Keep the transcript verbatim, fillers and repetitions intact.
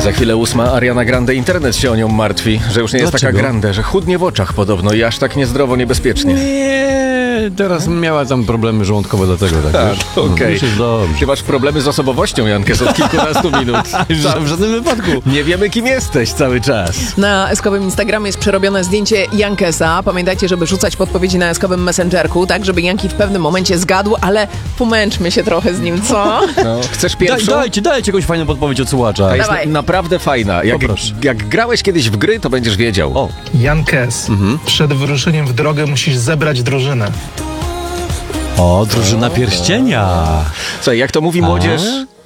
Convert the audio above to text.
Za chwilę ósma, Ariana Grande, internet się o nią martwi, że już nie jest Dlaczego? taka grande, że chudnie w oczach podobno i aż tak niezdrowo, niebezpiecznie. Nie, teraz miała tam problemy żołądkowe do tego, tak, Tak, wiesz? okej. No, już jest dobrze. Ty masz problemy z osobowością, Jankes, od kilkunastu minut. W żadnym wypadku. Nie wiemy, kim jesteś cały czas. Na eskowym Instagramie jest przerobione zdjęcie Jankesa. Pamiętajcie, żeby rzucać podpowiedzi na eskowym Messengerku, tak żeby Janki w pewnym momencie zgadł, ale pomęczmy się trochę z nim, co? No, chcesz Daj, pierwszą? dajcie, dajcie jakąś fajną podpowiedź od słuchacza. Ta jest Dawaj. na, naprawdę fajna. Jak, Poproszę. jak grałeś kiedyś w gry, to będziesz wiedział. O, Jankes, przed wyruszeniem w drogę musisz zebrać drużynę. o, drużyna pierścienia. Słuchaj, jak to mówi młodzież,